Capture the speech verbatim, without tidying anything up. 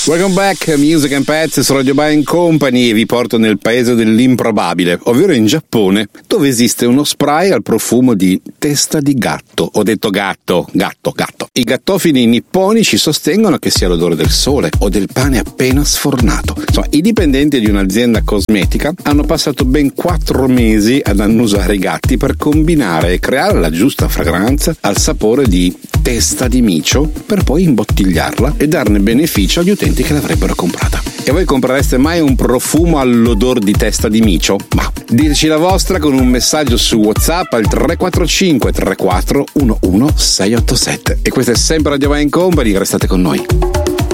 Welcome back, Music and Pets su Radio Buying Company, e vi porto nel paese dell'improbabile, ovvero in Giappone, dove esiste uno spray al profumo di testa di gatto. Ho detto gatto, gatto, gatto. I gattofili nipponici sostengono che sia l'odore del sole o del pane appena sfornato. Insomma, i dipendenti di un'azienda cosmetica hanno passato ben quattro mesi ad annusare i gatti per combinare e creare la giusta fragranza al sapore di testa di micio, per poi imbottigliarla e darne beneficio agli utenti che l'avrebbero comprata. E voi comprereste mai un profumo all'odor di testa di micio? Ma diteci la vostra con un messaggio su WhatsApp al tre quattro cinque tre quattro uno uno sei otto sette. E questo è sempre Radio Buying Company, restate con noi.